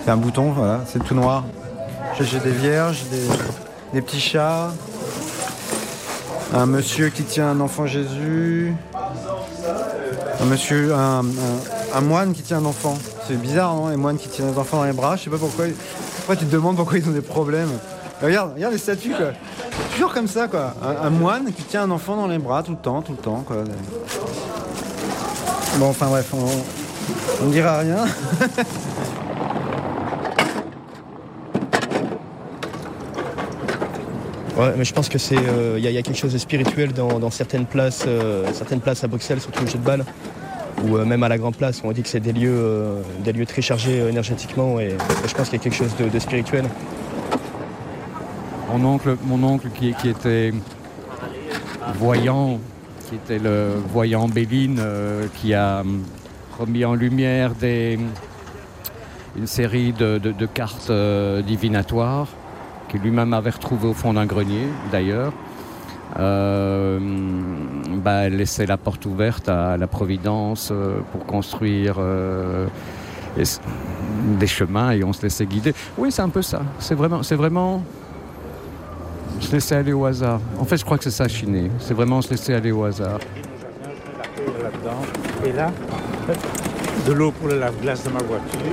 C'est un bouton, voilà, c'est tout noir. J'ai des vierges, des petits chats, un monsieur qui tient un enfant Jésus, un moine qui tient un enfant. C'est bizarre, non? Les moines qui tiennent des enfants dans les bras, je sais pas pourquoi. Après, tu te demandes pourquoi ils ont des problèmes. Regarde les statues, quoi. Toujours comme ça, quoi. Un moine qui tient un enfant dans les bras tout le temps, quoi. Bon, enfin bref, on ne dira rien. Ouais, mais je pense que c'est y a quelque chose de spirituel dans certaines places à Bruxelles, surtout au jeu de balle, ou même à la Grande Place, où on dit que c'est des lieux très chargés énergétiquement, et je pense qu'il y a quelque chose de spirituel. Mon oncle qui était voyant, qui était le voyant Béline, qui a remis en lumière une série de cartes divinatoires, qui lui-même avait retrouvé au fond d'un grenier, d'ailleurs. Elle laissait la porte ouverte à la Providence pour construire des chemins, et on se laissait guider. Oui, c'est un peu ça. C'est vraiment se laisser aller au hasard. En fait, je crois que c'est ça, chiner. C'est vraiment se laisser aller au hasard. Et là, de l'eau pour le lave-glace de ma voiture.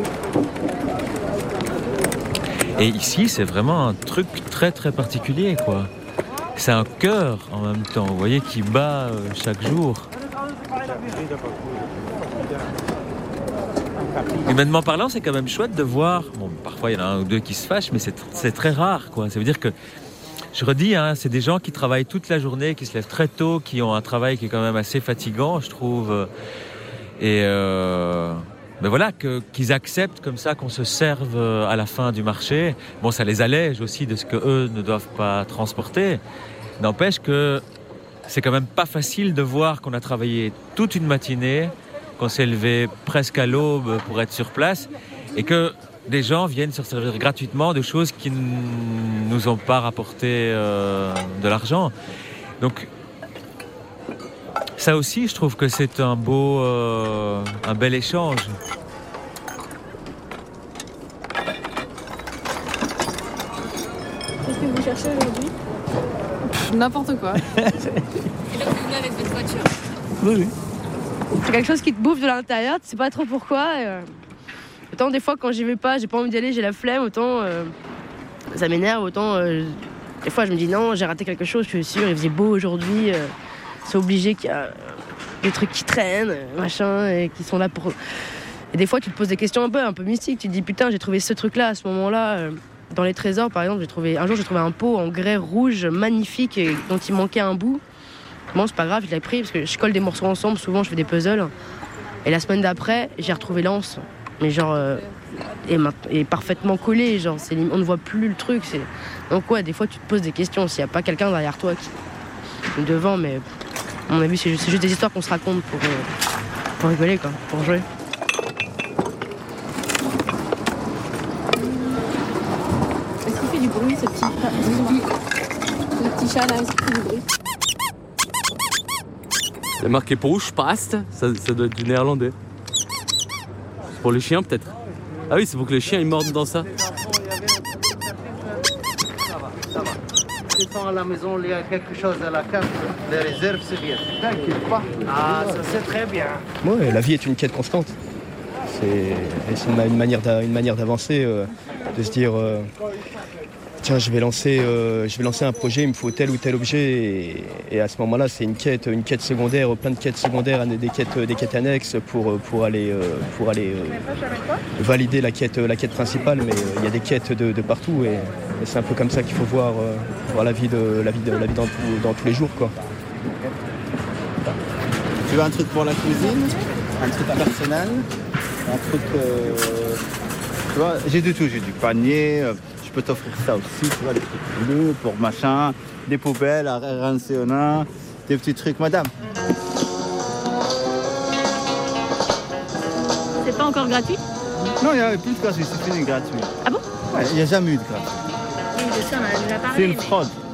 Et ici, c'est vraiment un truc très très particulier, quoi. C'est un cœur en même temps, vous voyez, qui bat chaque jour. Humainement parlant, c'est quand même chouette de voir. Bon, parfois il y en a un ou deux qui se fâchent, mais c'est très rare, quoi. Ça veut dire que, je redis, c'est des gens qui travaillent toute la journée, qui se lèvent très tôt, qui ont un travail qui est quand même assez fatigant, je trouve. Mais voilà, qu'ils acceptent comme ça qu'on se serve à la fin du marché. Bon, ça les allège aussi de ce qu'eux ne doivent pas transporter. N'empêche que c'est quand même pas facile de voir qu'on a travaillé toute une matinée, qu'on s'est levé presque à l'aube pour être sur place, et que des gens viennent se servir gratuitement de choses qui ne nous ont pas rapporté de l'argent. Donc, ça aussi, je trouve que c'est un bel échange. Qu'est-ce que vous cherchez aujourd'hui? N'importe quoi. Et donc vous venez avec votre voiture? Oui. C'est quelque chose qui te bouffe de l'intérieur, tu sais pas trop pourquoi. Autant des fois quand j'y vais pas, j'ai pas envie d'y aller, j'ai la flemme, autant ça m'énerve, autant des fois je me dis non, j'ai raté quelque chose, je suis sûre, il faisait beau aujourd'hui. C'est obligé qu'il y a des trucs qui traînent, machin, et qui sont là pour... Et des fois, tu te poses des questions un peu mystiques. Tu te dis, putain, j'ai trouvé ce truc-là, à ce moment-là. Dans les trésors, par exemple, un jour, j'ai trouvé un pot en grès rouge, magnifique, dont il manquait un bout. Bon, c'est pas grave, je l'ai pris, parce que je colle des morceaux ensemble. Souvent, je fais des puzzles. Et la semaine d'après, j'ai retrouvé l'anse. Mais genre... est parfaitement collé, genre, on ne voit plus le truc. Donc ouais, des fois, tu te poses des questions. S'il n'y a pas quelqu'un derrière toi qui est devant, mais... À mon avis, c'est juste des histoires qu'on se raconte pour rigoler, quoi, pour jouer. Est-ce qu'il fait du bruit, ce petit chat là? Est-ce qu'il fait du bruit? C'est marqué Poespaast, ça doit être du néerlandais. C'est pour les chiens peut-être. Ah oui, c'est pour que les chiens ils mordent dans ça. À la maison, il y a quelque chose à la carte, les réserves, c'est bien. T'inquiète pas. Ah, ça c'est très bien. Ouais, la vie est une quête constante. C'est une manière d'avancer, de se dire tiens, je vais lancer un projet, il me faut tel ou tel objet, et à ce moment-là, c'est une quête secondaire, plein de quêtes secondaires, des quêtes annexes pour aller valider la quête principale, mais il y a des quêtes de partout, et c'est un peu comme ça qu'il faut voir la vie dans tous les jours, quoi. Tu veux un truc pour la cuisine, un truc personnel, un truc... tu vois, j'ai de tout, j'ai du panier, je peux t'offrir ça aussi, tu vois, des trucs bleus pour machin, des poubelles à Ranciona, des petits trucs, madame. C'est pas encore gratuit? Non, il n'y a plus de gratuit, c'est fini gratuit. Ah bon? Ouais, il n'y a jamais eu de gratuit. Oui, de ça, on en a déjà parlé. C'est une fraude.